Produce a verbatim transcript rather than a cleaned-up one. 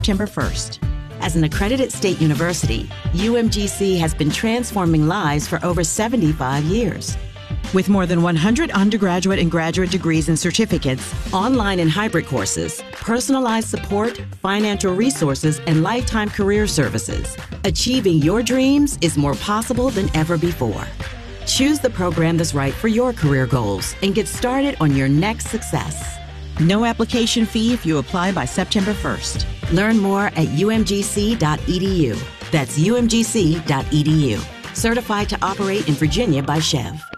September first. As an accredited state university, U M G C has been transforming lives for over seventy-five years. With more than one hundred undergraduate and graduate degrees and certificates, online and hybrid courses, personalized support, financial resources, and lifetime career services, achieving your dreams is more possible than ever before. Choose the program that's right for your career goals and get started on your next success. No application fee if you apply by September first. Learn more at U M G C dot E D U. That's U M G C dot E D U. Certified to operate in Virginia by Chev.